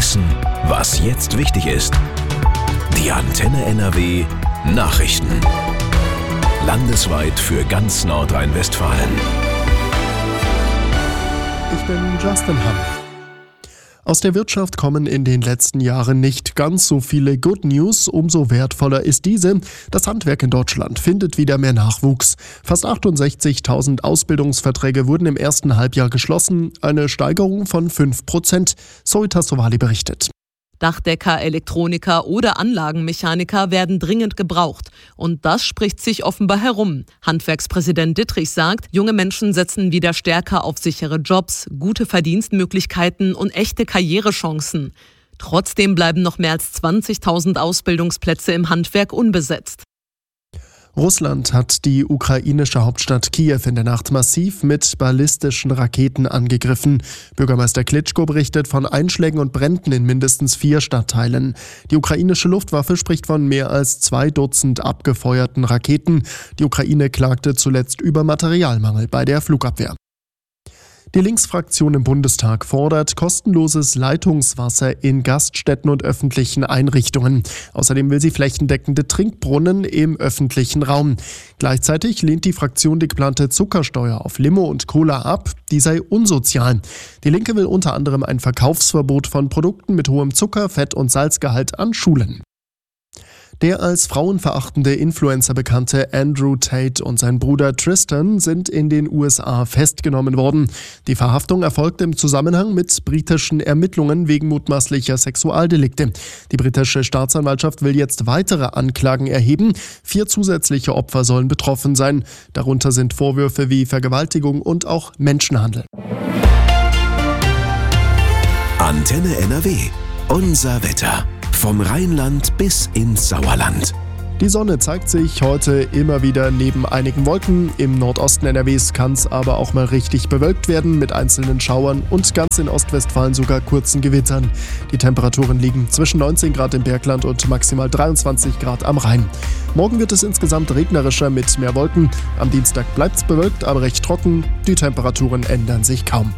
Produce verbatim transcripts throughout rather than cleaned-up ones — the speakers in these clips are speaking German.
wissen, was jetzt wichtig ist. Die Antenne N R W Nachrichten. Landesweit für ganz Nordrhein-Westfalen. Ich bin Justin Hamm. Aus der Wirtschaft kommen in den letzten Jahren nicht ganz so viele Good News, umso wertvoller ist diese. Das Handwerk in Deutschland findet wieder mehr Nachwuchs. Fast achtundsechzigtausend Ausbildungsverträge wurden im ersten Halbjahr geschlossen, eine Steigerung von fünf Prozent. Zoe Tassovali berichtet. Dachdecker, Elektroniker oder Anlagenmechaniker werden dringend gebraucht. Und das spricht sich offenbar herum. Handwerkspräsident Dittrich sagt, junge Menschen setzen wieder stärker auf sichere Jobs, gute Verdienstmöglichkeiten und echte Karrierechancen. Trotzdem bleiben noch mehr als zwanzigtausend Ausbildungsplätze im Handwerk unbesetzt. Russland hat die ukrainische Hauptstadt Kiew in der Nacht massiv mit ballistischen Raketen angegriffen. Bürgermeister Klitschko berichtet von Einschlägen und Bränden in mindestens vier Stadtteilen. Die ukrainische Luftwaffe spricht von mehr als zwei Dutzend abgefeuerten Raketen. Die Ukraine klagte zuletzt über Materialmangel bei der Flugabwehr. Die Linksfraktion im Bundestag fordert kostenloses Leitungswasser in Gaststätten und öffentlichen Einrichtungen. Außerdem will sie flächendeckende Trinkbrunnen im öffentlichen Raum. Gleichzeitig lehnt die Fraktion die geplante Zuckersteuer auf Limo und Cola ab. Die sei unsozial. Die Linke will unter anderem ein Verkaufsverbot von Produkten mit hohem Zucker-, Fett- und Salzgehalt an Schulen. Der als frauenverachtende Influencer bekannte Andrew Tate und sein Bruder Tristan sind in den U S A festgenommen worden. Die Verhaftung erfolgte im Zusammenhang mit britischen Ermittlungen wegen mutmaßlicher Sexualdelikte. Die britische Staatsanwaltschaft will jetzt weitere Anklagen erheben. Vier zusätzliche Opfer sollen betroffen sein. Darunter sind Vorwürfe wie Vergewaltigung und auch Menschenhandel. Antenne N R W. Unser Wetter. Vom Rheinland bis ins Sauerland. Die Sonne zeigt sich heute immer wieder neben einigen Wolken. Im Nordosten N R Ws kann es aber auch mal richtig bewölkt werden mit einzelnen Schauern und ganz in Ostwestfalen sogar kurzen Gewittern. Die Temperaturen liegen zwischen neunzehn Grad im Bergland und maximal dreiundzwanzig Grad am Rhein. Morgen wird es insgesamt regnerischer mit mehr Wolken. Am Dienstag bleibt es bewölkt, aber recht trocken. Die Temperaturen ändern sich kaum.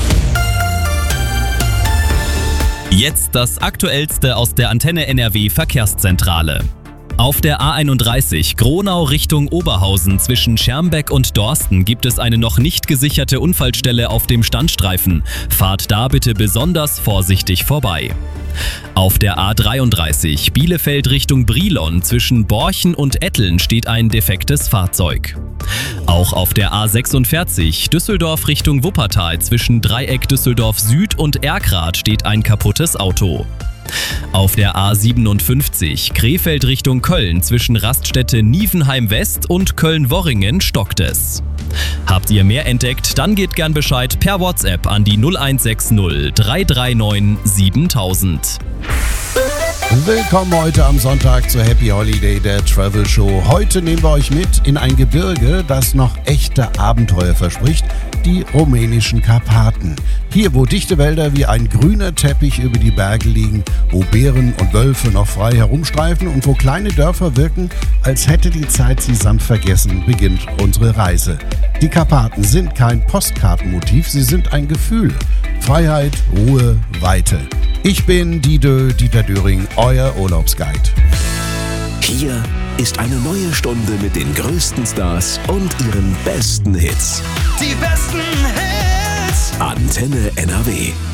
Jetzt das Aktuellste aus der Antenne N R W Verkehrszentrale. Auf der A einunddreißig Gronau Richtung Oberhausen zwischen Schermbeck und Dorsten gibt es eine noch nicht gesicherte Unfallstelle auf dem Standstreifen. Fahrt da bitte besonders vorsichtig vorbei. Auf der A dreiunddreißig Bielefeld Richtung Brilon zwischen Borchen und Etteln steht ein defektes Fahrzeug. Auch auf der A sechsundvierzig Düsseldorf Richtung Wuppertal zwischen Dreieck Düsseldorf Süd und Erkrath steht ein kaputtes Auto. Auf der A siebenundfünfzig Krefeld Richtung Köln zwischen Raststätte Nievenheim West und Köln-Worringen stockt es. Habt ihr mehr entdeckt, dann gebt gern Bescheid per WhatsApp an die null eins sechs null drei drei neun siebentausend. Willkommen heute am Sonntag zur Happy Holiday der Travel Show. Heute nehmen wir euch mit in ein Gebirge, das noch echte Abenteuer verspricht, die rumänischen Karpaten. Hier, wo dichte Wälder wie ein grüner Teppich über die Berge liegen, wo Bären und Wölfe noch frei herumstreifen und wo kleine Dörfer wirken, als hätte die Zeit sie samt vergessen, beginnt unsere Reise. Die Karpaten sind kein Postkartenmotiv, sie sind ein Gefühl. Freiheit, Ruhe, Weite. Ich bin Dieter, Dieter Döring, euer Urlaubsguide. Hier ist eine neue Stunde mit den größten Stars und ihren besten Hits. Die besten Hits. Antenne N R W.